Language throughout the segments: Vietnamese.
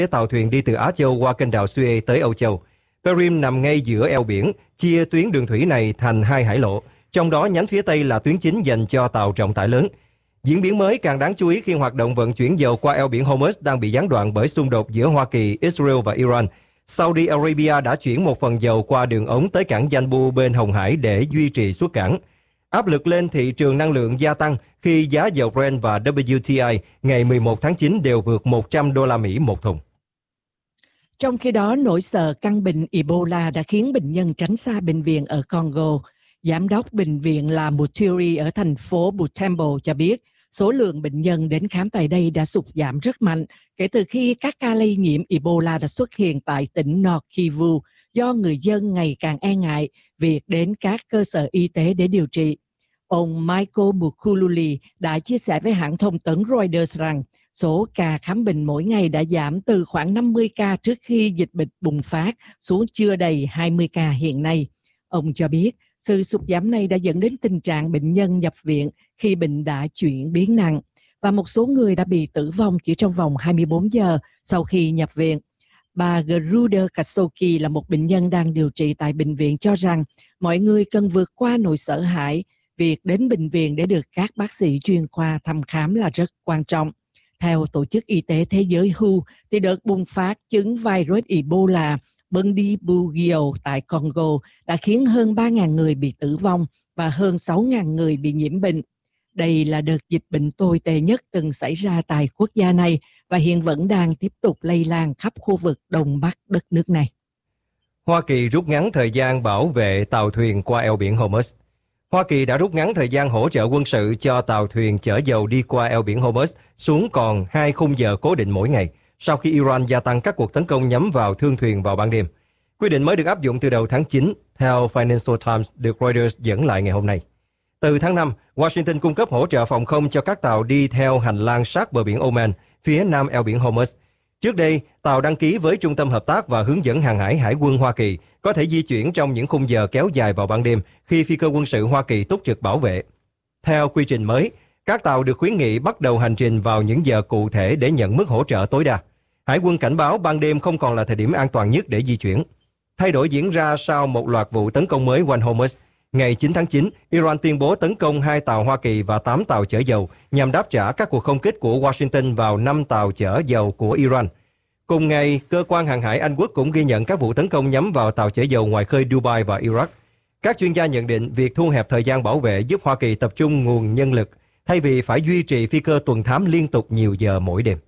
tàu thuyền đi từ Á Châu qua kênh đào Suez tới Âu Châu. Perim nằm ngay giữa eo biển, chia tuyến đường thủy này thành hai hải lộ, trong đó nhánh phía Tây là tuyến chính dành cho tàu trọng tải lớn. Diễn biến mới càng đáng chú ý khi hoạt động vận chuyển dầu qua eo biển Hormuz đang bị gián đoạn bởi xung đột giữa Hoa Kỳ, Israel và Iran. Saudi Arabia đã chuyển một phần dầu qua đường ống tới cảng Yanbu bên Hồng Hải để duy trì xuất cảng. Áp lực lên thị trường năng lượng gia tăng khi giá dầu Brent và WTI ngày 11 tháng 9 đều vượt 100 đô la Mỹ một thùng. Trong khi đó, nỗi sợ căn bệnh Ebola đã khiến bệnh nhân tránh xa bệnh viện ở Congo. Giám đốc bệnh viện là Mutiri ở thành phố Butembo cho biết, số lượng bệnh nhân đến khám tại đây đã sụt giảm rất mạnh kể từ khi các ca lây nhiễm Ebola đã xuất hiện tại tỉnh Nord Kivu do người dân ngày càng e ngại việc đến các cơ sở y tế để điều trị. Ông Michael Mukululi đã chia sẻ với hãng thông tấn Reuters rằng số ca khám bệnh mỗi ngày đã giảm từ khoảng 50 ca trước khi dịch bệnh bùng phát xuống chưa đầy 20 ca hiện nay. Ông cho biết sự sụt giảm này đã dẫn đến tình trạng bệnh nhân nhập viện khi bệnh đã chuyển biến nặng và một số người đã bị tử vong chỉ trong vòng 24 giờ sau khi nhập viện. Bà Geruda Kasoki là một bệnh nhân đang điều trị tại bệnh viện cho rằng mọi người cần vượt qua nỗi sợ hãi. Việc đến bệnh viện để được các bác sĩ chuyên khoa thăm khám là rất quan trọng. Theo Tổ chức Y tế Thế giới WHO, thì đợt bùng phát chứng virus Ebola Bundibugyo tại Congo đã khiến hơn 3.000 người bị tử vong và hơn 6.000 người bị nhiễm bệnh. Đây là đợt dịch bệnh tồi tệ nhất từng xảy ra tại quốc gia này và hiện vẫn đang tiếp tục lây lan khắp khu vực Đông Bắc đất nước này. Hoa Kỳ rút ngắn thời gian bảo vệ tàu thuyền qua eo biển Hormuz. Hoa Kỳ đã rút ngắn thời gian hỗ trợ quân sự cho tàu thuyền chở dầu đi qua eo biển Hormuz xuống còn 2 khung giờ cố định mỗi ngày, sau khi Iran gia tăng các cuộc tấn công nhắm vào thương thuyền vào ban đêm. Quy định mới được áp dụng từ đầu tháng 9, theo Financial Times được Reuters dẫn lại ngày hôm nay. Từ tháng 5, Washington cung cấp hỗ trợ phòng không cho các tàu đi theo hành lang sát bờ biển Oman, phía nam eo biển Hormuz. Trước đây, tàu đăng ký với Trung tâm Hợp tác và Hướng dẫn Hàng hải Hải quân Hoa Kỳ có thể di chuyển trong những khung giờ kéo dài vào ban đêm khi phi cơ quân sự Hoa Kỳ túc trực bảo vệ. Theo quy trình mới, các tàu được khuyến nghị bắt đầu hành trình vào những giờ cụ thể để nhận mức hỗ trợ tối đa. Hải quân cảnh báo ban đêm không còn là thời điểm an toàn nhất để di chuyển. Thay đổi diễn ra sau một loạt vụ tấn công mới quanh Hormuz. Ngày 9 tháng 9, Iran tuyên bố tấn công 2 tàu Hoa Kỳ và 8 tàu chở dầu nhằm đáp trả các cuộc không kích của Washington vào 5 tàu chở dầu của Iran. Cùng ngày, Cơ quan Hàng hải Anh Quốc cũng ghi nhận các vụ tấn công nhắm vào tàu chở dầu ngoài khơi Dubai và Iraq. Các chuyên gia nhận định việc thu hẹp thời gian bảo vệ giúp Hoa Kỳ tập trung nguồn nhân lực thay vì phải duy trì phi cơ tuần thám liên tục nhiều giờ mỗi đêm.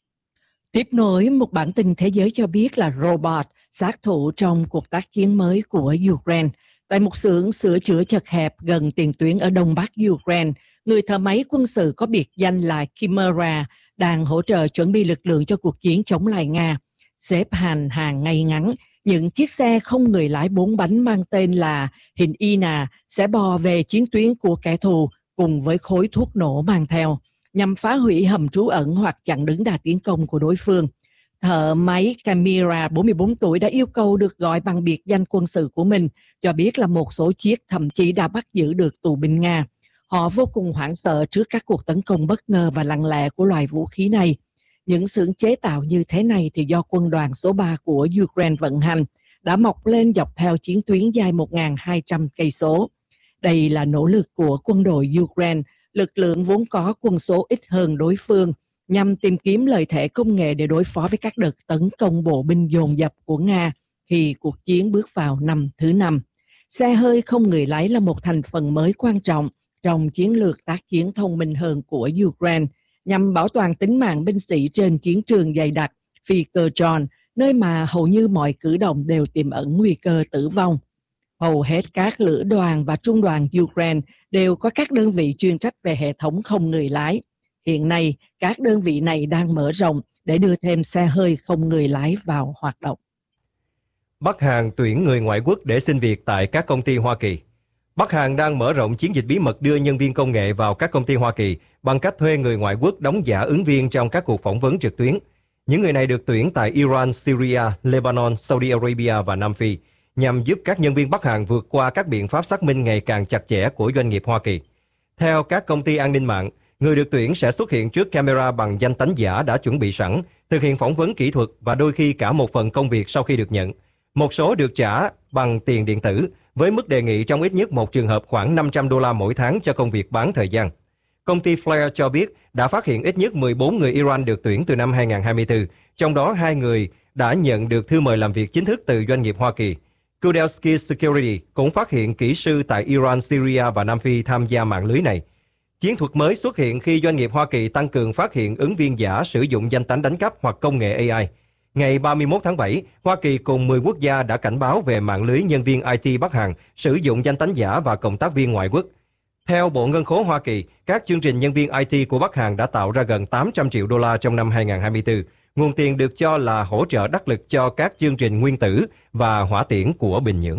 Tiếp nối, một bản tin thế giới cho biết là robot sát thủ trong cuộc tác chiến mới của Ukraine. Tại một xưởng sửa chữa chật hẹp gần tiền tuyến ở đông bắc Ukraine, người thợ máy quân sự có biệt danh là Chimera đang hỗ trợ chuẩn bị lực lượng cho cuộc chiến chống lại Nga. Xếp hàng ngay ngắn, những chiếc xe không người lái 4 bánh mang tên là Hina sẽ bò về chiến tuyến của kẻ thù cùng với khối thuốc nổ mang theo, nhằm phá hủy hầm trú ẩn hoặc chặn đứng đà tiến công của đối phương. Thợ máy Camira 44 tuổi đã yêu cầu được gọi bằng biệt danh quân sự của mình, cho biết là một số chiếc thậm chí đã bắt giữ được tù binh Nga. Họ vô cùng hoảng sợ trước các cuộc tấn công bất ngờ và lặng lẽ của loại vũ khí này. Những xưởng chế tạo như thế này thì do quân đoàn số 3 của Ukraine vận hành, đã mọc lên dọc theo chiến tuyến dài 1.200 cây số. Đây là nỗ lực của quân đội Ukraine, lực lượng vốn có quân số ít hơn đối phương, nhằm tìm kiếm lợi thế công nghệ để đối phó với các đợt tấn công bộ binh dồn dập của Nga khi cuộc chiến bước vào năm thứ 5. Xe hơi không người lái là một thành phần mới quan trọng trong chiến lược tác chiến thông minh hơn của Ukraine, nhằm bảo toàn tính mạng binh sĩ trên chiến trường dày đặc phi cơ tròn, nơi mà hầu như mọi cử động đều tiềm ẩn nguy cơ tử vong. Hầu hết các lữ đoàn và trung đoàn Ukraine đều có các đơn vị chuyên trách về hệ thống không người lái. Hiện nay, các đơn vị này đang mở rộng để đưa thêm xe hơi không người lái vào hoạt động. Bắc Hàn tuyển người ngoại quốc để xin việc tại các công ty Hoa Kỳ. Bắc Hàn đang mở rộng chiến dịch bí mật đưa nhân viên công nghệ vào các công ty Hoa Kỳ bằng cách thuê người ngoại quốc đóng giả ứng viên trong các cuộc phỏng vấn trực tuyến. Những người này được tuyển tại Iran, Syria, Lebanon, Saudi Arabia và Nam Phi nhằm giúp các nhân viên Bắc Hàn vượt qua các biện pháp xác minh ngày càng chặt chẽ của doanh nghiệp Hoa Kỳ. Theo các công ty an ninh mạng, Người được tuyển sẽ xuất hiện trước camera bằng danh tánh giả đã chuẩn bị sẵn, thực hiện phỏng vấn kỹ thuật và đôi khi cả một phần công việc sau khi được nhận. Một số được trả bằng tiền điện tử, với mức đề nghị trong ít nhất một trường hợp khoảng $500 mỗi tháng cho công việc bán thời gian. Công ty Flare cho biết đã phát hiện ít nhất 14 người Iran được tuyển từ năm 2024, trong đó 2 người đã nhận được thư mời làm việc chính thức từ doanh nghiệp Hoa Kỳ. Kudelski Security cũng phát hiện kỹ sư tại Iran, Syria và Nam Phi tham gia mạng lưới này. Chiến thuật mới xuất hiện khi doanh nghiệp Hoa Kỳ tăng cường phát hiện ứng viên giả sử dụng danh tánh đánh cắp hoặc công nghệ AI. Ngày 31 tháng 7, Hoa Kỳ cùng 10 quốc gia đã cảnh báo về mạng lưới nhân viên IT Bắc Hàn sử dụng danh tánh giả và cộng tác viên ngoại quốc. Theo Bộ Ngân khố Hoa Kỳ, các chương trình nhân viên IT của Bắc Hàn đã tạo ra gần $800 triệu trong năm 2024. Nguồn tiền được cho là hỗ trợ đắc lực cho các chương trình nguyên tử và hỏa tiễn của Bình Nhưỡng.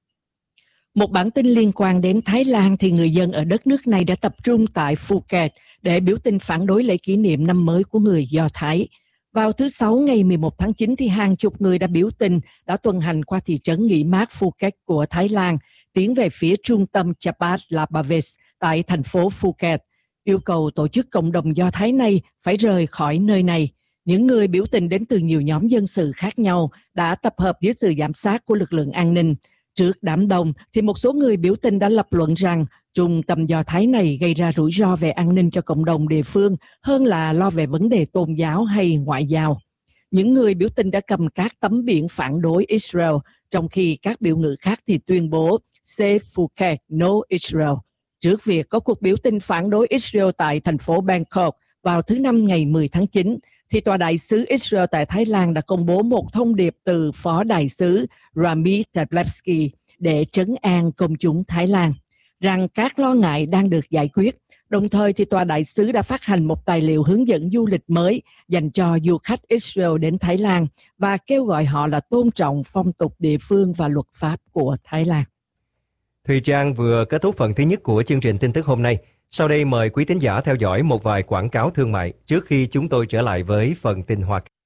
Một bản tin liên quan đến Thái Lan thì người dân ở đất nước này đã tập trung tại Phuket để biểu tình phản đối lễ kỷ niệm năm mới của người Do Thái. Vào thứ Sáu ngày 11 tháng 9 thì hàng chục người đã biểu tình, đã tuần hành qua thị trấn nghỉ mát Phuket của Thái Lan, tiến về phía trung tâm Chaphat Lapavech tại thành phố Phuket, yêu cầu tổ chức cộng đồng Do Thái này phải rời khỏi nơi này. Những người biểu tình đến từ nhiều nhóm dân sự khác nhau đã tập hợp dưới sự giám sát của lực lượng an ninh. Trước đám đông thì một số người biểu tình đã lập luận rằng trung tâm Do Thái này gây ra rủi ro về an ninh cho cộng đồng địa phương hơn là lo về vấn đề tôn giáo hay ngoại giao. Những người biểu tình đã cầm các tấm biển phản đối Israel, trong khi các biểu ngữ khác thì tuyên bố Save Phuket, No Israel. Trước việc có cuộc biểu tình phản đối Israel tại thành phố Bangkok vào thứ Năm ngày 10 tháng 9, thì Tòa đại sứ Israel tại Thái Lan đã công bố một thông điệp từ Phó đại sứ Rami Tablevsky để trấn an công chúng Thái Lan, rằng các lo ngại đang được giải quyết. Đồng thời thì Tòa đại sứ đã phát hành một tài liệu hướng dẫn du lịch mới dành cho du khách Israel đến Thái Lan và kêu gọi họ là tôn trọng phong tục địa phương và luật pháp của Thái Lan. Thùy Trang vừa kết thúc phần thứ nhất của chương trình tin tức hôm nay. Sau đây mời quý thính giả theo dõi một vài quảng cáo thương mại trước khi chúng tôi trở lại với phần tin Hoa Kỳ.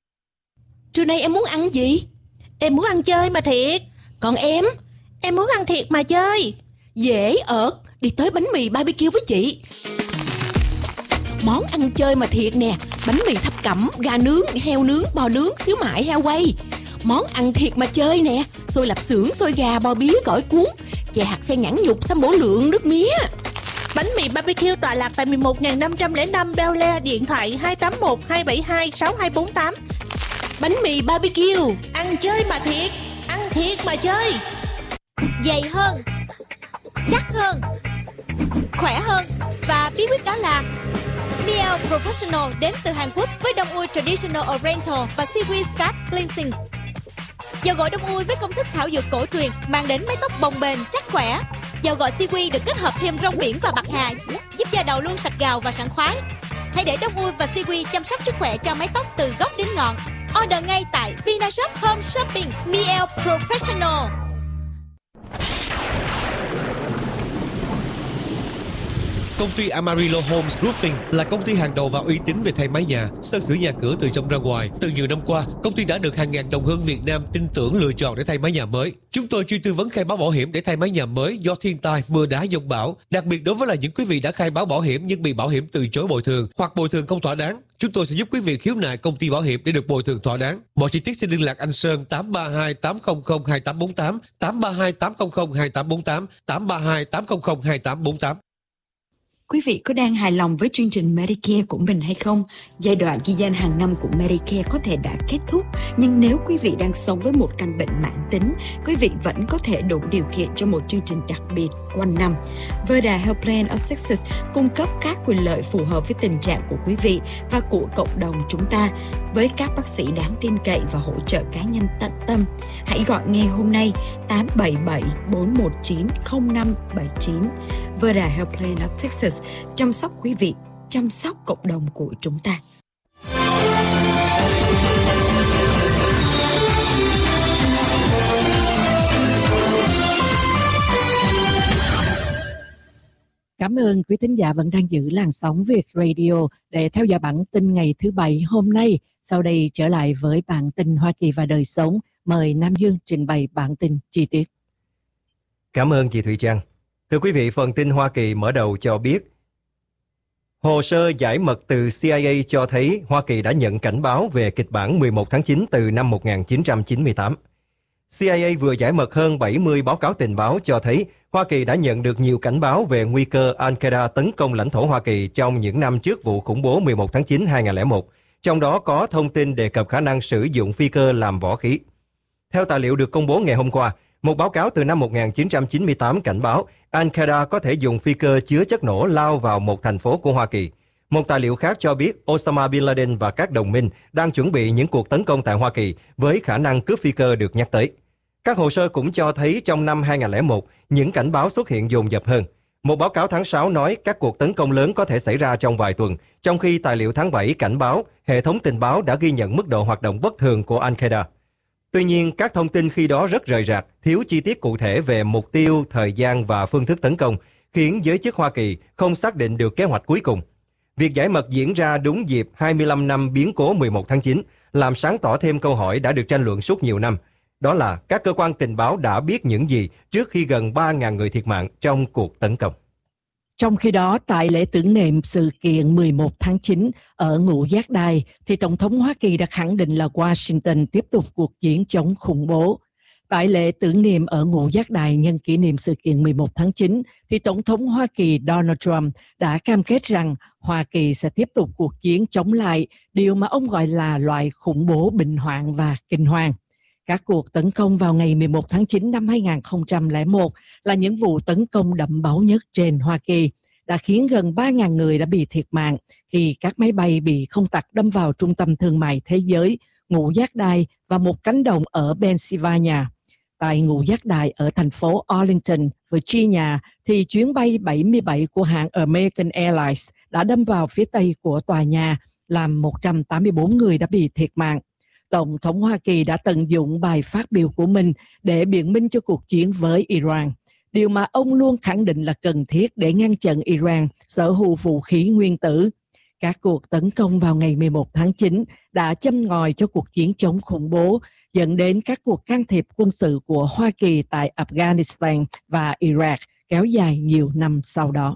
Trưa nay em muốn ăn gì? Em muốn ăn chơi mà thiệt. Còn em muốn ăn thiệt mà chơi. Dễ ợt, đi tới bánh mì BBQ với chị. Món ăn chơi mà thiệt nè, bánh mì thập cẩm, gà nướng, heo nướng, bò nướng, xíu mại, heo quay. Món ăn thiệt mà chơi nè, xôi lạp xưởng, xôi gà, bò bía, gỏi cuốn, chè hạt sen nhãn nhục, sâm bổ lượng, nước mía. Bánh mì BBQ tọa lạc tại 11.505 Bel Air, điện thoại 281-272-6248. Bánh mì BBQ, ăn chơi mà thiệt mà chơi. Dày hơn, chắc hơn, khỏe hơn, và bí quyết đó là Miel Professional đến từ Hàn Quốc với đông ui Traditional Oriental và Seaweed Scalp Cleansing. Dầu gội đông ui với công thức thảo dược cổ truyền mang đến mái tóc bồng bềnh, chắc khỏe. Dầu gội Seaweed được kết hợp thêm rong biển và bạc hà, giúp da đầu luôn sạch gào và sảng khoái. Hãy để đông ui và Seaweed chăm sóc sức khỏe cho mái tóc từ gốc đến ngọn. Order ngay tại Vinashop Home Shopping. Miel Professional. Công ty Amarillo Homes Roofing là công ty hàng đầu và uy tín về thay mái nhà, sơn sửa nhà cửa từ trong ra ngoài. Từ nhiều năm qua, công ty đã được hàng ngàn đồng hương Việt Nam tin tưởng lựa chọn để thay mái nhà mới. Chúng tôi chuyên tư vấn khai báo bảo hiểm để thay mái nhà mới do thiên tai, mưa đá, dông bão. Đặc biệt đối với là những quý vị đã khai báo bảo hiểm nhưng bị bảo hiểm từ chối bồi thường hoặc bồi thường không thỏa đáng, chúng tôi sẽ giúp quý vị khiếu nại công ty bảo hiểm để được bồi thường thỏa đáng. Mọi chi tiết xin liên lạc anh Sơn 832 800 2848, 832 800 2848, 832 800 2848. Quý vị có đang hài lòng với chương trình Medicare của mình hay không? Giai đoạn ghi danh hàng năm của Medicare có thể đã kết thúc, nhưng nếu quý vị đang sống với một căn bệnh mãn tính, quý vị vẫn có thể đủ điều kiện cho một chương trình đặc biệt quanh năm. Verda Health Plan of Texas cung cấp các quyền lợi phù hợp với tình trạng của quý vị và của cộng đồng chúng ta, với các bác sĩ đáng tin cậy và hỗ trợ cá nhân tận tâm. Hãy gọi ngay hôm nay 877 419 0579. Verda Health Plan of Texas, chăm sóc quý vị, chăm sóc cộng đồng của chúng ta. Cảm ơn quý thính giả vẫn đang giữ làn sóng Việt Radio để theo dõi bản tin ngày thứ Bảy hôm nay. Sau đây trở lại với bản tin Hoa Kỳ và đời sống. Mời Nam Dương trình bày bản tin chi tiết. Cảm ơn chị Thủy Trang. Thưa quý vị, phần tin Hoa Kỳ mở đầu cho biết Hồ sơ giải mật từ CIA cho thấy Hoa Kỳ đã nhận cảnh báo về kịch bản 11 tháng 9 từ năm 1998. CIA vừa giải mật hơn 70 báo cáo tình báo cho thấy Hoa Kỳ đã nhận được nhiều cảnh báo về nguy cơ Al-Qaeda tấn công lãnh thổ Hoa Kỳ trong những năm trước vụ khủng bố 11 tháng 9 2001, trong đó có thông tin đề cập khả năng sử dụng phi cơ làm võ khí. Theo tài liệu được công bố ngày hôm qua, một báo cáo từ năm 1998 cảnh báo Al-Qaeda có thể dùng phi cơ chứa chất nổ lao vào một thành phố của Hoa Kỳ. Một tài liệu khác cho biết Osama Bin Laden và các đồng minh đang chuẩn bị những cuộc tấn công tại Hoa Kỳ với khả năng cướp phi cơ được nhắc tới. Các hồ sơ cũng cho thấy trong năm 2001, những cảnh báo xuất hiện dồn dập hơn. Một báo cáo tháng 6 nói các cuộc tấn công lớn có thể xảy ra trong vài tuần, trong khi tài liệu tháng 7 cảnh báo hệ thống tình báo đã ghi nhận mức độ hoạt động bất thường của Al-Qaeda. Tuy nhiên, các thông tin khi đó rất rời rạc, thiếu chi tiết cụ thể về mục tiêu, thời gian và phương thức tấn công, khiến giới chức Hoa Kỳ không xác định được kế hoạch cuối cùng. Việc giải mật diễn ra đúng dịp 25 năm biến cố 11 tháng 9, làm sáng tỏ thêm câu hỏi đã được tranh luận suốt nhiều năm. Đó là các cơ quan tình báo đã biết những gì trước khi gần 3.000 người thiệt mạng trong cuộc tấn công. Trong khi đó, tại lễ tưởng niệm sự kiện 11 tháng 9 ở Ngũ Giác Đài, thì Tổng thống Hoa Kỳ đã khẳng định là Washington tiếp tục cuộc chiến chống khủng bố. Tại lễ tưởng niệm ở Ngũ Giác Đài nhân kỷ niệm sự kiện 11 tháng 9, thì Tổng thống Hoa Kỳ Donald Trump đã cam kết rằng Hoa Kỳ sẽ tiếp tục cuộc chiến chống lại điều mà ông gọi là loại khủng bố bệnh hoạn và kinh hoàng. Các cuộc tấn công vào ngày 11 tháng 9 năm 2001 là những vụ tấn công đẫm máu nhất trên Hoa Kỳ, đã khiến gần 3.000 người đã bị thiệt mạng khi các máy bay bị không tặc đâm vào trung tâm thương mại thế giới, Ngũ Giác Đài và một cánh đồng ở Pennsylvania. Tại Ngũ Giác Đài ở thành phố Arlington, Virginia, thì chuyến bay 77 của hãng American Airlines đã đâm vào phía tây của tòa nhà, làm 184 người đã bị thiệt mạng. Tổng thống Hoa Kỳ đã tận dụng bài phát biểu của mình để biện minh cho cuộc chiến với Iran, điều mà ông luôn khẳng định là cần thiết để ngăn chặn Iran sở hữu vũ khí nguyên tử. Các cuộc tấn công vào ngày 11 tháng 9 đã châm ngòi cho cuộc chiến chống khủng bố, dẫn đến các cuộc can thiệp quân sự của Hoa Kỳ tại Afghanistan và Iraq kéo dài nhiều năm sau đó.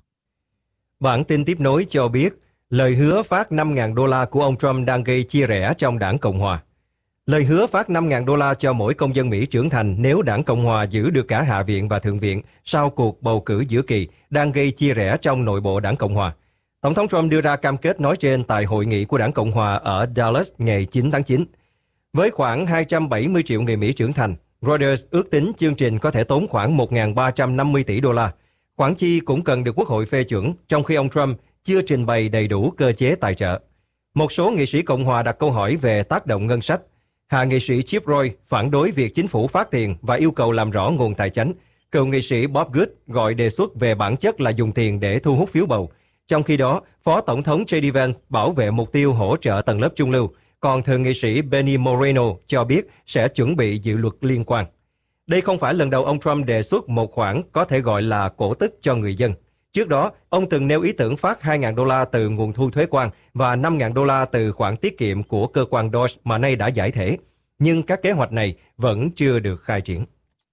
Bản tin tiếp nối cho biết, lời hứa phát 5.000 đô la của ông Trump đang gây chia rẽ trong đảng Cộng hòa. Lời hứa phát 5.000 đô la cho mỗi công dân Mỹ trưởng thành nếu đảng Cộng hòa giữ được cả Hạ viện và Thượng viện sau cuộc bầu cử giữa kỳ đang gây chia rẽ trong nội bộ đảng Cộng hòa. Tổng thống Trump đưa ra cam kết nói trên tại hội nghị của đảng Cộng hòa ở Dallas ngày 9 tháng 9. Với khoảng 270 triệu người Mỹ trưởng thành, Reuters ước tính chương trình có thể tốn khoảng 1.350 tỷ đô la. Khoản chi cũng cần được Quốc hội phê chuẩn, trong khi ông Trump chưa trình bày đầy đủ cơ chế tài trợ. Một số nghị sĩ Cộng hòa đặt câu hỏi về tác động ngân sách. Hạ nghị sĩ Chip Roy phản đối việc chính phủ phát tiền và yêu cầu làm rõ nguồn tài chánh. Cựu nghị sĩ Bob Good gọi đề xuất về bản chất là dùng tiền để thu hút phiếu bầu. Trong khi đó, Phó Tổng thống J.D. Vance bảo vệ mục tiêu hỗ trợ tầng lớp trung lưu, còn Thượng nghị sĩ Benny Moreno cho biết sẽ chuẩn bị dự luật liên quan. Đây không phải lần đầu ông Trump đề xuất một khoản có thể gọi là cổ tức cho người dân. Trước đó, ông từng nêu ý tưởng phát 2.000 đô la từ nguồn thu thuế quan và 5.000 đô la từ khoản tiết kiệm của cơ quan DOGE mà nay đã giải thể. Nhưng các kế hoạch này vẫn chưa được khai triển.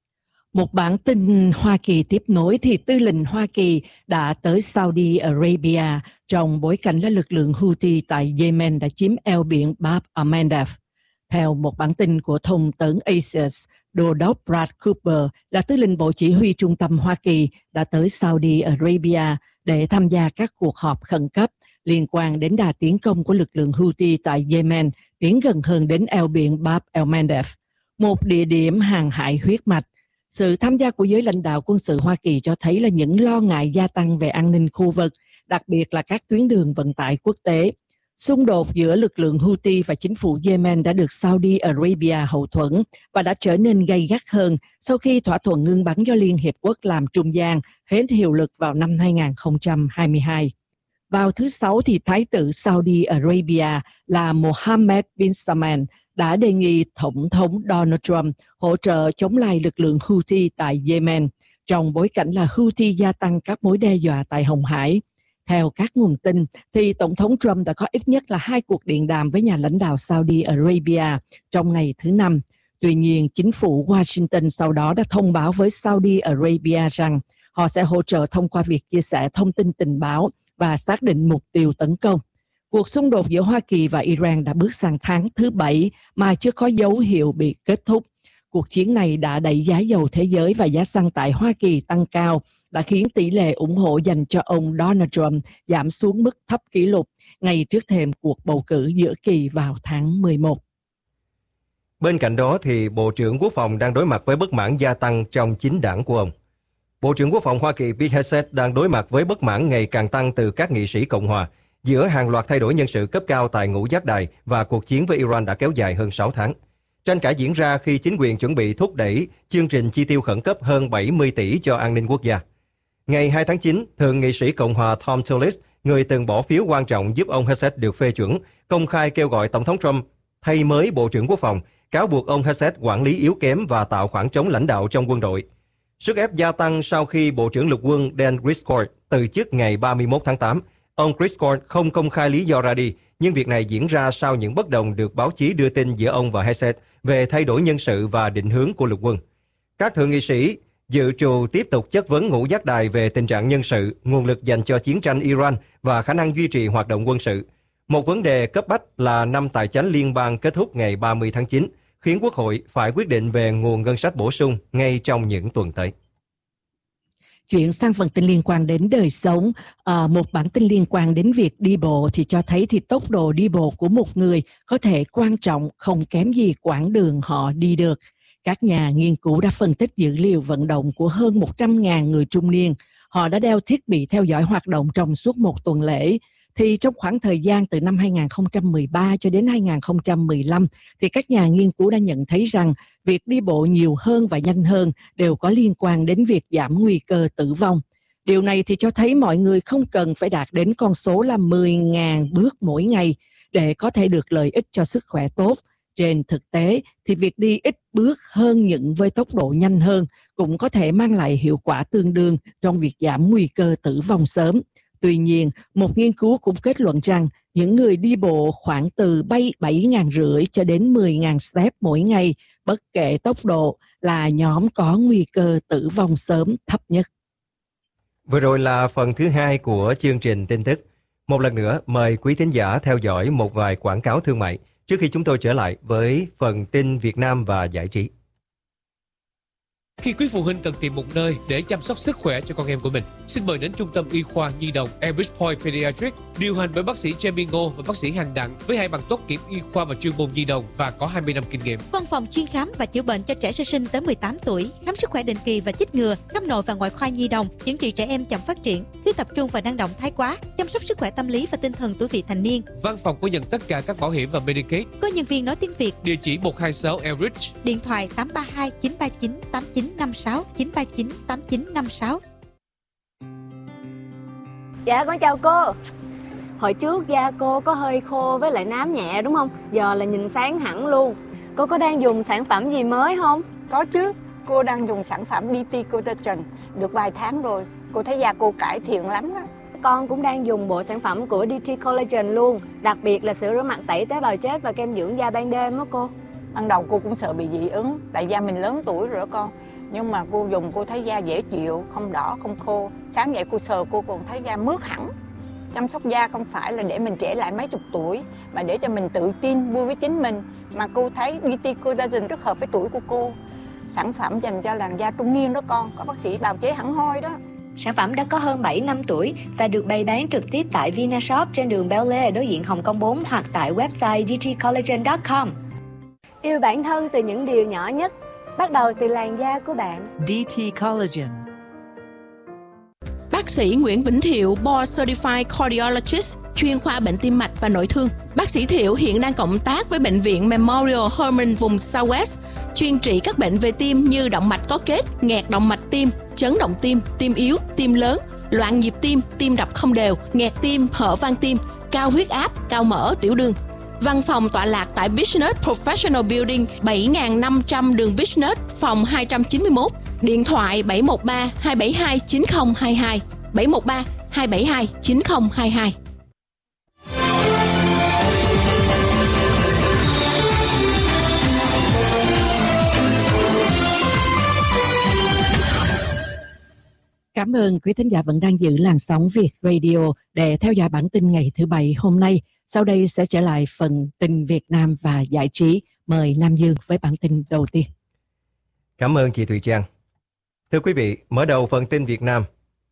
Một bản tin Hoa Kỳ tiếp nối thì tư lệnh Hoa Kỳ đã tới Saudi Arabia trong bối cảnh là lực lượng Houthi tại Yemen đã chiếm eo biển Bab al-Mandab. Theo một bản tin của thông tấn Axios, Đô đốc Brad Cooper là tư lệnh Bộ Chỉ huy Trung tâm Hoa Kỳ đã tới Saudi Arabia để tham gia các cuộc họp khẩn cấp liên quan đến đà tiến công của lực lượng Houthi tại Yemen tiến gần hơn đến eo biển Bab al-Mandab, một địa điểm hàng hải huyết mạch. Sự tham gia của giới lãnh đạo quân sự Hoa Kỳ cho thấy là những lo ngại gia tăng về an ninh khu vực, đặc biệt là các tuyến đường vận tải quốc tế. Xung đột giữa lực lượng Houthi và chính phủ Yemen đã được Saudi Arabia hậu thuẫn và đã trở nên gay gắt hơn sau khi thỏa thuận ngưng bắn do Liên Hiệp Quốc làm trung gian hết hiệu lực vào năm 2022. Vào thứ Sáu, thì Thái tử Saudi Arabia là Mohammed bin Salman đã đề nghị Tổng thống Donald Trump hỗ trợ chống lại lực lượng Houthi tại Yemen, trong bối cảnh là Houthi gia tăng các mối đe dọa tại Hồng Hải. Theo các nguồn tin, thì Tổng thống Trump đã có ít nhất là 2 cuộc điện đàm với nhà lãnh đạo Saudi Arabia trong ngày thứ Năm. Tuy nhiên, chính phủ Washington sau đó đã thông báo với Saudi Arabia rằng họ sẽ hỗ trợ thông qua việc chia sẻ thông tin tình báo và xác định mục tiêu tấn công. Cuộc xung đột giữa Hoa Kỳ và Iran đã bước sang tháng thứ 7 mà chưa có dấu hiệu bị kết thúc. Cuộc chiến này đã đẩy giá dầu thế giới và giá xăng tại Hoa Kỳ tăng cao, đã khiến tỷ lệ ủng hộ dành cho ông Donald Trump giảm xuống mức thấp kỷ lục ngay trước thềm cuộc bầu cử giữa kỳ vào tháng 11. Bên cạnh đó thì Bộ trưởng Quốc phòng đang đối mặt với bất mãn gia tăng trong chính đảng của ông. Bộ trưởng Quốc phòng Hoa Kỳ Pete Hegseth đang đối mặt với bất mãn ngày càng tăng từ các nghị sĩ Cộng hòa giữa hàng loạt thay đổi nhân sự cấp cao tại Ngũ Giác Đài và cuộc chiến với Iran đã kéo dài hơn 6 tháng. Tranh cãi diễn ra khi chính quyền chuẩn bị thúc đẩy chương trình chi tiêu khẩn cấp hơn 70 tỷ cho an ninh quốc gia. Ngày 2 tháng 9, Thượng nghị sĩ Cộng hòa Thom Tillis, người từng bỏ phiếu quan trọng giúp ông Hegseth được phê chuẩn, công khai kêu gọi Tổng thống Trump thay mới Bộ trưởng Quốc phòng, cáo buộc ông Hegseth quản lý yếu kém và tạo khoảng trống lãnh đạo trong quân đội. Sức ép gia tăng sau khi Bộ trưởng Lục quân Dan Griswold từ chức ngày 31 tháng 8. Ông Griswold không công khai lý do ra đi, nhưng việc này diễn ra sau những bất đồng được báo chí đưa tin giữa ông và Hegseth về thay đổi nhân sự và định hướng của lục quân. Các thượng nghị sĩ dự trù tiếp tục chất vấn Ngũ Giác Đài về tình trạng nhân sự, nguồn lực dành cho chiến tranh Iran và khả năng duy trì hoạt động quân sự. Một vấn đề cấp bách là năm tài chánh liên bang kết thúc ngày 30 tháng 9, khiến Quốc hội phải quyết định về nguồn ngân sách bổ sung ngay trong những tuần tới. Chuyển sang phần tin liên quan đến đời sống, một bản tin liên quan đến việc đi bộ thì cho thấy thì tốc độ đi bộ của một người có thể quan trọng không kém gì quãng đường họ đi được. Các nhà nghiên cứu đã phân tích dữ liệu vận động của hơn 100.000 người trung niên. Họ đã đeo thiết bị theo dõi hoạt động trong suốt một tuần lễ. Thì trong khoảng thời gian từ năm 2013 cho đến 2015, thì các nhà nghiên cứu đã nhận thấy rằng việc đi bộ nhiều hơn và nhanh hơn đều có liên quan đến việc giảm nguy cơ tử vong. Điều này thì cho thấy mọi người không cần phải đạt đến con số là 10.000 bước mỗi ngày để có thể được lợi ích cho sức khỏe tốt. Trên thực tế thì việc đi ít bước hơn nhưng với tốc độ nhanh hơn cũng có thể mang lại hiệu quả tương đương trong việc giảm nguy cơ tử vong sớm. Tuy nhiên, một nghiên cứu cũng kết luận rằng những người đi bộ khoảng từ 7.500 cho đến 10.000 step mỗi ngày, bất kể tốc độ, là nhóm có nguy cơ tử vong sớm thấp nhất. Vừa rồi là phần thứ 2 của chương trình tin tức. Một lần nữa, mời quý thính giả theo dõi một vài quảng cáo thương mại trước khi chúng tôi trở lại với phần tin Việt Nam và giải trí. Khi quý phụ huynh cần tìm một nơi để chăm sóc sức khỏe cho con em của mình, xin mời đến Trung tâm Y khoa Nhi đồng Elbridge Point Pediatrics, điều hành bởi bác sĩ Jamie Ngô và bác sĩ Hằng Đặng với 2 bằng tốt kiểm y khoa và chuyên môn nhi đồng và có 20 năm kinh nghiệm. Văn phòng chuyên khám và chữa bệnh cho trẻ sơ sinh tới 18 tuổi, khám sức khỏe định kỳ và chích ngừa, khám nội và ngoại khoa nhi đồng, chữa trị trẻ em chậm phát triển, thiếu tập trung và năng động thái quá, chăm sóc sức khỏe tâm lý và tinh thần tuổi vị thành niên. Văn phòng có nhận tất cả các bảo hiểm và Medicaid. Có nhân viên nói tiếng Việt. Địa chỉ 126 Elbridge. Điện thoại 832 939 8956 939 8956. Dạ con chào cô. Hồi trước da cô có hơi khô với lại nám nhẹ đúng không? Giờ là nhìn sáng hẳn luôn. Cô có đang dùng sản phẩm gì mới không? Có chứ, cô đang dùng sản phẩm DT Collagen được vài tháng rồi. Cô thấy da cô cải thiện lắm đó. Con cũng đang dùng bộ sản phẩm của DT Collagen luôn. Đặc biệt là sữa rửa mặt tẩy tế bào chết và kem dưỡng da ban đêm đó cô. Ban đầu cô cũng sợ bị dị ứng, tại da mình lớn tuổi rồi đó con. Nhưng mà cô dùng cô thấy da dễ chịu, không đỏ, không khô. Sáng dậy cô sờ cô còn thấy da mướt hẳn. Chăm sóc da không phải là để mình trẻ lại mấy chục tuổi, mà để cho mình tự tin, vui với chính mình. Mà cô thấy DT Collagen rất hợp với tuổi của cô. Sản phẩm dành cho làn da trung niên đó con, có bác sĩ bào chế hẳn hoi đó. Sản phẩm đã có hơn 7 năm tuổi và được bày bán trực tiếp tại Vinashop trên đường Bel Air đối diện Hồng Kông 4 hoặc tại website dtcollagen.com. Yêu bản thân từ những điều nhỏ nhất, bắt đầu từ làn da của bạn. DT Collagen. Bác sĩ Nguyễn Vĩnh Thiệu, Board Certified Cardiologist, chuyên khoa bệnh tim mạch và nội thương. Bác sĩ Thiệu hiện đang cộng tác với Bệnh viện Memorial Hermann vùng Southwest, chuyên trị các bệnh về tim như động mạch có kết, nghẹt động mạch tim, chấn động tim, tim yếu, tim lớn, loạn nhịp tim, tim đập không đều, nghẹt tim, hở van tim, cao huyết áp, cao mỡ, tiểu đường. Văn phòng tọa lạc tại Business Professional Building 7500 đường Business, phòng 291. Điện thoại 713 272 9022, 713 272 9022. Cảm ơn quý thính giả vẫn đang giữ làn sóng Việt Radio để theo dõi bản tin ngày thứ Bảy hôm nay. Sau đây sẽ trở lại phần tin Việt Nam và giải trí. Mời Nam Dương với bản tin đầu tiên. Cảm ơn chị Thùy Trang. Thưa quý vị, mở đầu phần tin Việt Nam.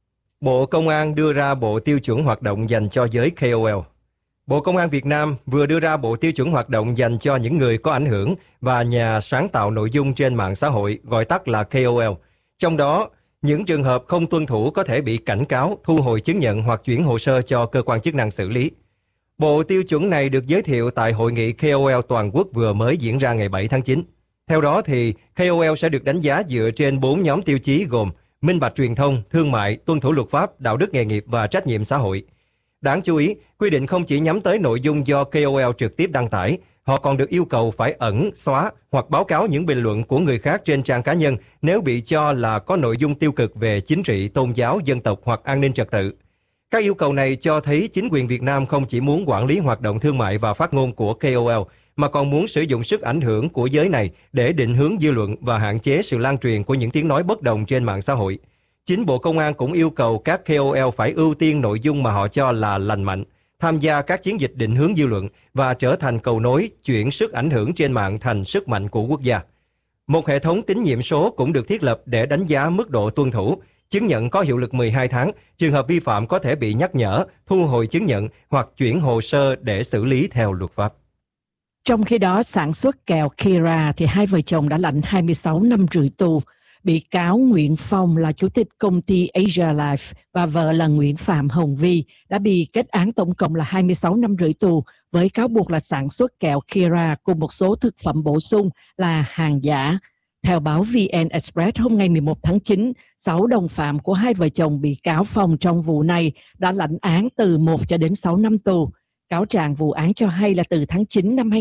Bộ Công an đưa ra bộ tiêu chuẩn hoạt động dành cho giới KOL. Bộ Công an Việt Nam vừa đưa ra bộ tiêu chuẩn hoạt động dành cho những người có ảnh hưởng và nhà sáng tạo nội dung trên mạng xã hội, gọi tắt là KOL. Trong đó, những trường hợp không tuân thủ có thể bị cảnh cáo, thu hồi chứng nhận hoặc chuyển hồ sơ cho cơ quan chức năng xử lý. Bộ tiêu chuẩn này được giới thiệu tại hội nghị KOL toàn quốc vừa mới diễn ra ngày 7 tháng 9. Theo đó thì KOL sẽ được đánh giá dựa trên 4 nhóm tiêu chí gồm minh bạch truyền thông, thương mại, tuân thủ luật pháp, đạo đức nghề nghiệp và trách nhiệm xã hội. Đáng chú ý, quy định không chỉ nhắm tới nội dung do KOL trực tiếp đăng tải, họ còn được yêu cầu phải ẩn, xóa hoặc báo cáo những bình luận của người khác trên trang cá nhân nếu bị cho là có nội dung tiêu cực về chính trị, tôn giáo, dân tộc hoặc an ninh trật tự. Các yêu cầu này cho thấy chính quyền Việt Nam không chỉ muốn quản lý hoạt động thương mại và phát ngôn của KOL, mà còn muốn sử dụng sức ảnh hưởng của giới này để định hướng dư luận và hạn chế sự lan truyền của những tiếng nói bất đồng trên mạng xã hội. Chính Bộ Công an cũng yêu cầu các KOL phải ưu tiên nội dung mà họ cho là lành mạnh, tham gia các chiến dịch định hướng dư luận và trở thành cầu nối chuyển sức ảnh hưởng trên mạng thành sức mạnh của quốc gia. Một hệ thống tín nhiệm số cũng được thiết lập để đánh giá mức độ tuân thủ. Chứng nhận có hiệu lực 12 tháng, trường hợp vi phạm có thể bị nhắc nhở, thu hồi chứng nhận hoặc chuyển hồ sơ để xử lý theo luật pháp. Trong khi đó, sản xuất kẹo Kira thì hai vợ chồng đã lãnh 26 năm rưỡi tù. Bị cáo Nguyễn Phong là chủ tịch công ty Asia Life và vợ là Nguyễn Phạm Hồng Vi đã bị kết án tổng cộng là 26 năm rưỡi tù với cáo buộc là sản xuất kẹo Kira cùng một số thực phẩm bổ sung là hàng giả. Theo báo VN Express hôm ngày 11 tháng 9, 6 đồng phạm của hai vợ chồng bị cáo Phong trong vụ này đã lãnh án từ 1 cho đến 6 năm tù. Cáo trạng vụ án cho hay là từ tháng 9 năm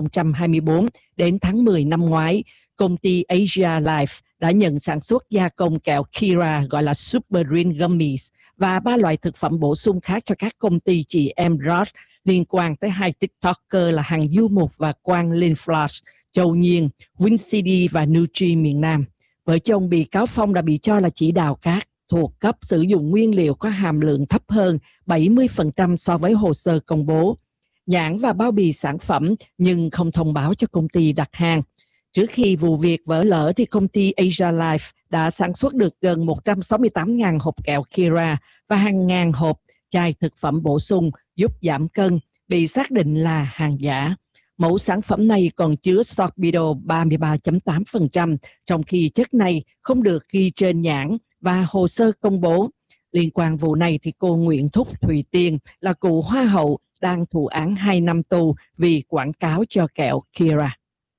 2024 đến tháng 10 năm ngoái, công ty Asia Life đã nhận sản xuất gia công kẹo Kira gọi là Super Green Gummies và 3 loại thực phẩm bổ sung khác cho các công ty chị em Ross liên quan tới hai TikToker là Hằng Du Mục và Quang Linh Flash, Châu Nhiên, WinCD và Nutri miền Nam. Vợ chồng bị cáo Phong đã bị cho là chỉ đạo các thuộc cấp sử dụng nguyên liệu có hàm lượng thấp hơn 70% so với hồ sơ công bố, nhãn và bao bì sản phẩm nhưng không thông báo cho công ty đặt hàng. Trước khi vụ việc vỡ lở thì công ty Asia Life đã sản xuất được gần 168.000 hộp kẹo Kira và hàng ngàn hộp chai thực phẩm bổ sung giúp giảm cân bị xác định là hàng giả. Mẫu sản phẩm này còn chứa sorbitol 33.8%, trong khi chất này không được ghi trên nhãn và hồ sơ công bố. Liên quan vụ này thì cô Nguyễn Thúc Thùy Tiên là cựu hoa hậu đang thụ án 2 năm tù vì quảng cáo cho kẹo Kira.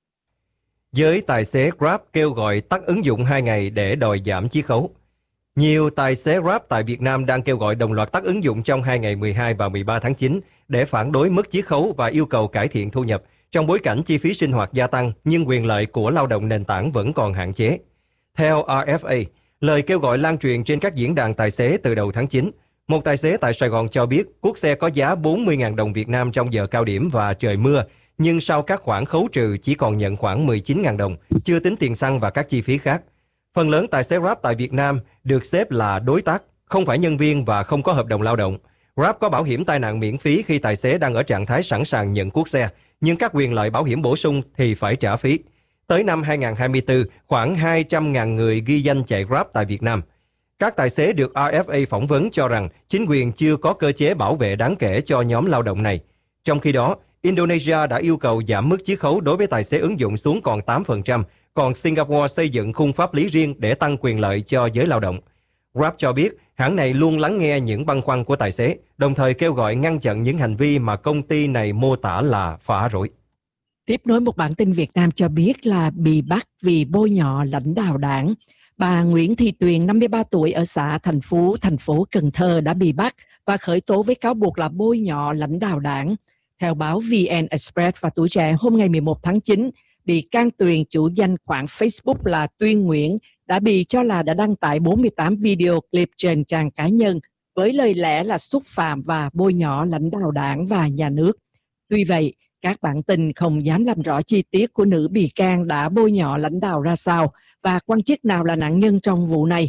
Giới tài xế Grab kêu gọi tắt ứng dụng 2 ngày để đòi giảm chiết khấu. Nhiều tài xế Grab tại Việt Nam đang kêu gọi đồng loạt tắt ứng dụng trong 2 ngày 12 và 13 tháng 9 để phản đối mức chiết khấu và yêu cầu cải thiện thu nhập trong bối cảnh chi phí sinh hoạt gia tăng nhưng quyền lợi của lao động nền tảng vẫn còn hạn chế. Theo RFA, lời kêu gọi lan truyền trên các diễn đàn tài xế từ đầu tháng 9. Một tài xế tại Sài Gòn cho biết cuốc xe có giá 40.000 đồng Việt Nam trong giờ cao điểm và trời mưa, nhưng sau các khoản khấu trừ chỉ còn nhận khoảng 19.000 đồng, chưa tính tiền xăng và các chi phí khác. Phần lớn tài xế Grab tại Việt Nam được xếp là đối tác, không phải nhân viên và không có hợp đồng lao động. Grab có bảo hiểm tai nạn miễn phí khi tài xế đang ở trạng thái sẵn sàng nhận cuốc xe, nhưng các quyền lợi bảo hiểm bổ sung thì phải trả phí. Tới năm 2024, khoảng 200.000 người ghi danh chạy Grab tại Việt Nam. Các tài xế được RFA phỏng vấn cho rằng chính quyền chưa có cơ chế bảo vệ đáng kể cho nhóm lao động này. Trong khi đó, Indonesia đã yêu cầu giảm mức chiết khấu đối với tài xế ứng dụng xuống còn 8%, còn Singapore xây dựng khung pháp lý riêng để tăng quyền lợi cho giới lao động. Grab cho biết hãng này luôn lắng nghe những băn khoăn của tài xế, đồng thời kêu gọi ngăn chặn những hành vi mà công ty này mô tả là phá rối. Tiếp nối một bản tin Việt Nam cho biết là bị bắt vì bôi nhọ lãnh đạo đảng. Bà Nguyễn Thị Tuyền, 53 tuổi ở xã Thành phố Cần Thơ đã bị bắt và khởi tố với cáo buộc là bôi nhọ lãnh đạo đảng. Theo báo VN Express và Tuổi Trẻ hôm ngày 11 tháng 9, bị can Tuyền chủ danh khoản Facebook là Tuyên Nguyễn đã bị cho là đã đăng tải 48 video clip trên trang cá nhân với lời lẽ là xúc phạm và bôi nhọ lãnh đạo đảng và nhà nước. Tuy vậy, các bản tin không dám làm rõ chi tiết của nữ bị can đã bôi nhọ lãnh đạo ra sao và quan chức nào là nạn nhân trong vụ này.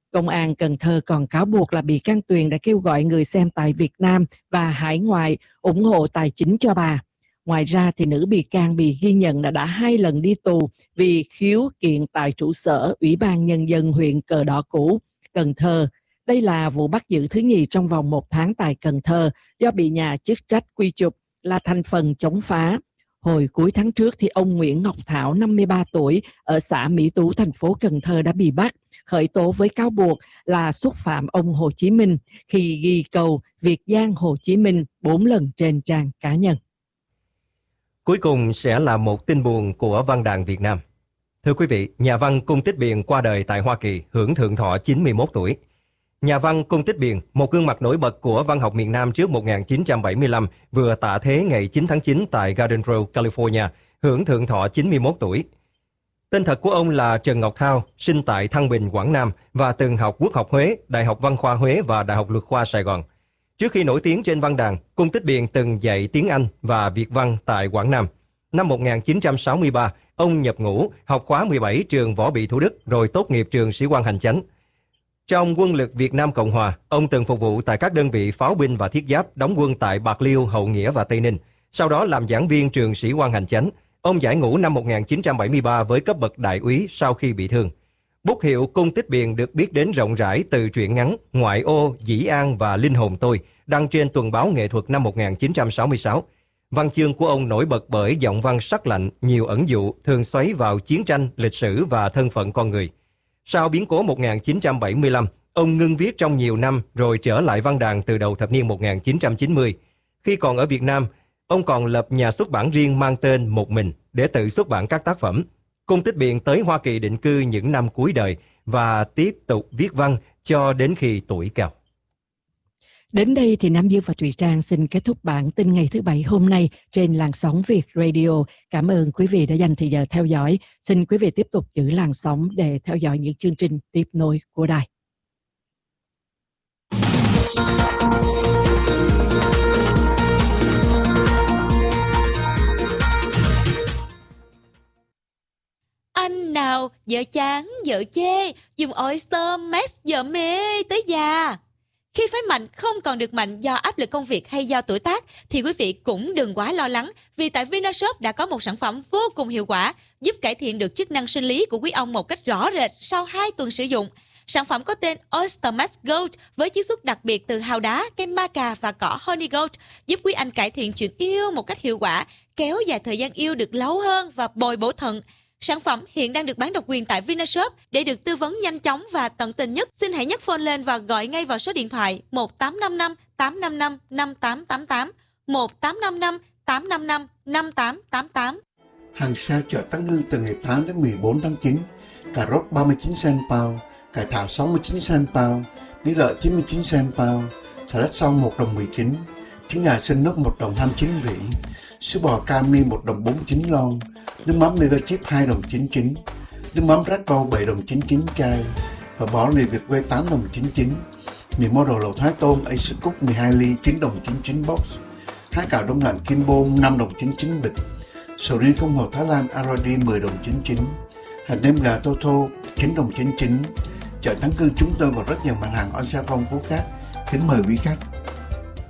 Công an Cần Thơ còn cáo buộc là bị can Tuyền đã kêu gọi người xem tại Việt Nam và hải ngoại ủng hộ tài chính cho bà. Ngoài ra thì nữ bị can bị ghi nhận đã 2 lần đi tù vì khiếu kiện tại trụ sở Ủy ban Nhân dân huyện Cờ Đỏ cũ, Cần Thơ. Đây là vụ bắt giữ thứ nhì trong vòng 1 tháng tại Cần Thơ do bị nhà chức trách quy chụp là thành phần chống phá. Hồi cuối tháng trước thì ông Nguyễn Ngọc Thảo, 53 tuổi, ở xã Mỹ Tú, thành phố Cần Thơ đã bị bắt, khởi tố với cáo buộc là xúc phạm ông Hồ Chí Minh khi ghi câu Việt Giang Hồ Chí Minh 4 lần trên trang cá nhân. Cuối cùng sẽ là một tin buồn của văn đàn Việt Nam. Thưa quý vị, nhà văn Cung Tích Biền qua đời tại Hoa Kỳ, hưởng thượng thọ 91 tuổi. Nhà văn Cung Tích Biền, một gương mặt nổi bật của văn học miền Nam trước 1975, vừa tạ thế ngày 9 tháng 9 tại Garden Grove, California, hưởng thượng thọ 91 tuổi. Tên thật của ông là Trần Ngọc Thao, sinh tại Thăng Bình, Quảng Nam và từng học Quốc học Huế, Đại học Văn khoa Huế và Đại học Luật khoa Sài Gòn. Trước khi nổi tiếng trên văn đàn, Cung Tích Biền từng dạy tiếng Anh và Việt văn tại Quảng Nam. Năm 1963, ông nhập ngũ, học khóa 17 trường Võ Bị Thủ Đức rồi tốt nghiệp trường Sĩ quan Hành Chánh. Trong quân lực Việt Nam Cộng Hòa, ông từng phục vụ tại các đơn vị pháo binh và thiết giáp, đóng quân tại Bạc Liêu, Hậu Nghĩa và Tây Ninh. Sau đó làm giảng viên trường Sĩ quan Hành Chánh. Ông giải ngũ năm 1973 với cấp bậc đại úy sau khi bị thương. Bút hiệu Cung Tích Biền được biết đến rộng rãi từ truyện ngắn Ngoại ô, Dĩ An và Linh hồn tôi, đăng trên Tuần báo Nghệ thuật năm 1966. Văn chương của ông nổi bật bởi giọng văn sắc lạnh, nhiều ẩn dụ, thường xoáy vào chiến tranh, lịch sử và thân phận con người. Sau biến cố 1975, ông ngưng viết trong nhiều năm rồi trở lại văn đàn từ đầu thập niên 1990. Khi còn ở Việt Nam, ông còn lập nhà xuất bản riêng mang tên Một Mình để tự xuất bản các tác phẩm. Cung Tích Biền tới Hoa Kỳ định cư những năm cuối đời và tiếp tục viết văn cho đến khi tuổi cao. Đến đây thì Nam Dương và Thùy Trang xin kết thúc bản tin ngày thứ Bảy hôm nay trên làn sóng Việt Radio. Cảm ơn quý vị đã dành thời giờ theo dõi. Xin quý vị tiếp tục giữ làn sóng để theo dõi những chương trình tiếp nối của đài. Anh nào vợ chán vợ chê, dùng Oyster Max giờ mê tới già. Khi phái mạnh không còn được mạnh do áp lực công việc hay do tuổi tác thì quý vị cũng đừng quá lo lắng, vì tại Vinashop đã có một sản phẩm vô cùng hiệu quả giúp cải thiện được chức năng sinh lý của quý ông một cách rõ rệt sau 2 tuần sử dụng. Sản phẩm có tên Oyster Max Gold với chiết xuất đặc biệt từ hào đá, cây maca và cỏ Honey Gold giúp quý anh cải thiện chuyện yêu một cách hiệu quả, kéo dài thời gian yêu được lâu hơn và bồi bổ thận. Sản phẩm hiện đang được bán độc quyền tại Vinashop. Để được tư vấn nhanh chóng và tận tình nhất, xin hãy nhấc phone lên và gọi ngay vào số điện thoại 1855 855 5888 1855 855 5888. Hàng sale chợ Tán Hương từ ngày 8 đến 14 tháng 9. Cà rốt 39 cent pound, cải thảo 69 cent pound, bí đợ 99 cent pound, xà lách xong 1 đồng 19, trứng gà xinh núc 1 đồng 29 vỉ, sữa bò Cami 1 đồng 49 lon, nước mắm Mega Chip 2 đồng 99, nước mắm Red Bull 7 đồng 99 chai, và bỏ lì Việt quê 8 đồng 99, mì mô đồ lẩu Thái Tôm Ace Cook 12 ly 9 đồng 99 box, hái cảo đông lạnh Kim Bôn 5 đồng 99 bịch, sầu riêng không hột Thái Lan Aradi 10 đồng 99, hạt nêm gà Toto 9 đồng 99. Chợ Thắng Cương chúng tôi còn rất nhiều mặt hàng on sale phong phú khác. Kính mời quý khách.